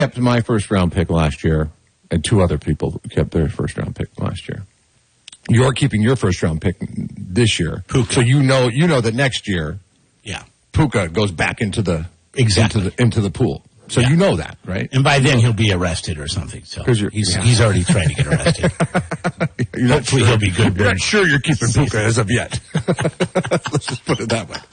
kept my first-round pick last year, and 2 other people kept their first-round pick last year. You're keeping your first-round pick this year. Puka. So you know that next year, yeah, Puka goes back into the pool. So you know that, right? And by then he'll be arrested or something. So he's already trying to get arrested. Hopefully he'll be good. You're not sure you're keeping Puka as of yet. Let's just put it that way.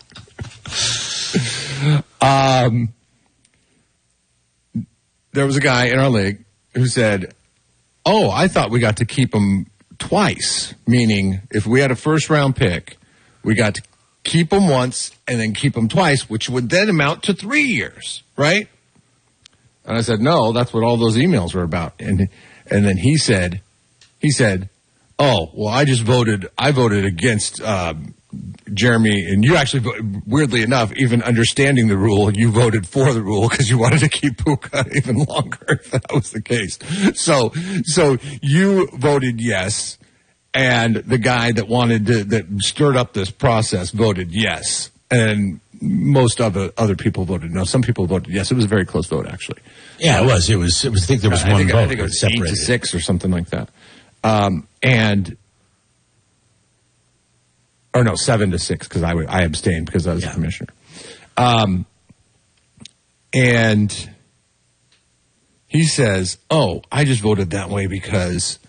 There was a guy in our league who said, "Oh, I thought we got to keep him twice." Meaning, if we had a first-round pick, we got to keep him once and then keep him twice, which would then amount to 3 years, right? And I said, "No, that's what all those emails were about." And then he said, "Oh, well, I voted against Jeremy, and you actually, weirdly enough, even understanding the rule, you voted for the rule because you wanted to keep Puka even longer, if that was the case. So you voted yes, and the guy that stirred up this process voted yes, and most other people voted no. Some people voted yes. It was a very close vote, actually. Yeah, it was. It was. I think there was one vote. I think it was 8-6 or something like that. 7-6 because I abstained because I was the commissioner. And he says, "Oh, I just voted that way because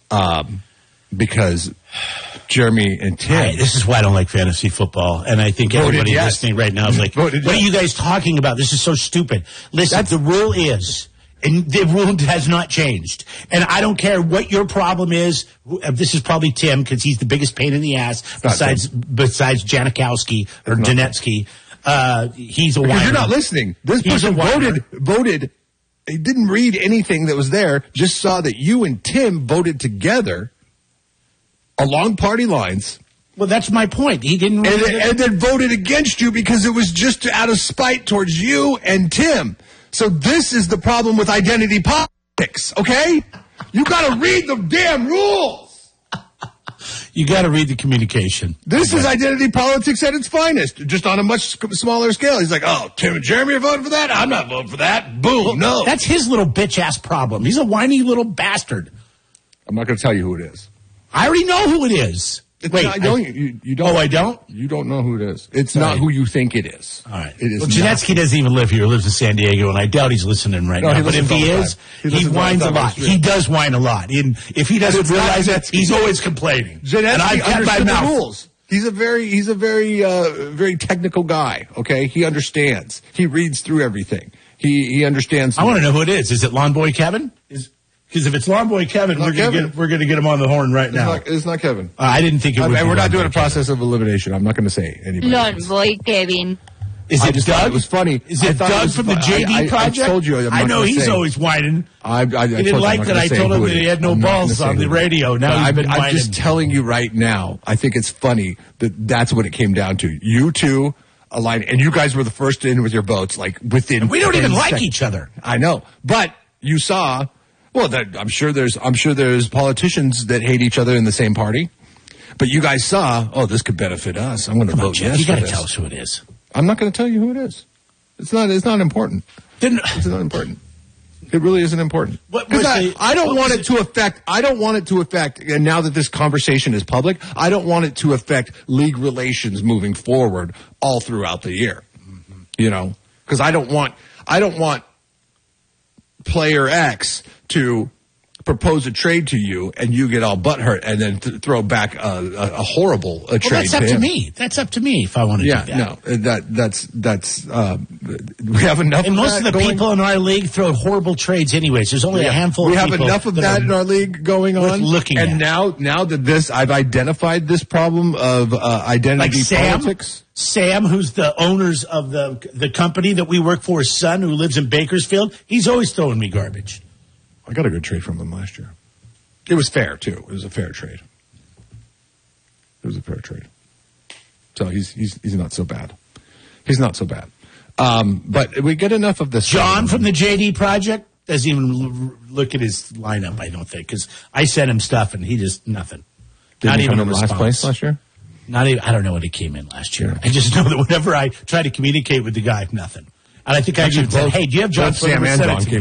Jeremy and Tim." This is why I don't like fantasy football, and I think everybody listening right now is like, "What are you guys talking about? This is so stupid." Listen, the rule is. And the rule has not changed. And I don't care what your problem is. This is probably Tim, because he's the biggest pain in the ass besides Janikowski or Janetsky. He's a whiner. You're not listening. This person voted. He didn't read anything that was there, just saw that you and Tim voted together along party lines. Well, that's my point. He didn't read it. And then voted against you because it was just out of spite towards you and Tim. So this is the problem with identity politics, okay? You got to read the damn rules. You got to read the communication. This is identity politics at its finest, just on a much smaller scale. He's like, "Oh, Tim and Jeremy are voting for that? I'm not voting for that." Boom, no. That's his little bitch-ass problem. He's a whiny little bastard. I'm not going to tell you who it is. I already know who it is. Wait, you don't. Oh, I don't? You don't know who it is. It's not who you think it is. All right. It is. Well, Janetsky doesn't even live here. He lives in San Diego, and I doubt he's listening right now. But if he is, he whines a lot. He does whine a lot. And if he doesn't realize it, he's always complaining. Janetsky understood the rules. He's a very technical guy. Okay, he understands. He reads through everything. He understands. I want to know who it is. Is it Lawn Boy Kevin? Because if it's Lawn Boy Kevin, we're going to get him on the horn right now. It's not Kevin. I didn't think it would be. And we're not doing a process of elimination. I'm not going to say anybody. Lawn Boy Kevin. Is it Doug? It was funny. Is it Doug from the JD Project? I told you. I know he's always whining. I didn't like that I told him that he had no balls on the radio. Now he's been whining. I'm just telling you right now. I think it's funny that's what it came down to. You two aligned, and you guys were the first in with your votes, like within. And we don't even like each other. I know, but you saw. Well, I'm sure there's politicians that hate each other in the same party, but you guys saw, oh, this could benefit us. I'm going to vote yes. You got to tell us who it is. I'm not going to tell you who it is. It's not important. It's not important. It really isn't important. I don't want it to affect. And now that this conversation is public, I don't want it to affect league relations moving forward all throughout the year. Mm-hmm. You know, because I don't want player X to propose a trade to you and you get all butthurt and then throw back a horrible trade. That's up to me. That's up to me if I want to do that. No, that's we have enough. And most of the people in our league throw horrible trades anyways. There's only a handful of people. We have enough of that in our league going on. Now that I've identified this problem of identity politics. Sam, who's the owners of the company that we work for, his son, who lives in Bakersfield, he's always throwing me garbage. I got a good trade from him last year. It was fair, too. It was a fair trade. So he's not so bad. He's not so bad. But we get enough of this. John from the JD Project doesn't even look at his lineup, I don't think, because I sent him stuff and he just nothing. Not even in last place last year? Not even. I don't know what he came in last year. I just know that whenever I try to communicate with the guy, nothing. And I think I even said, hey, do you have John Flinnerman?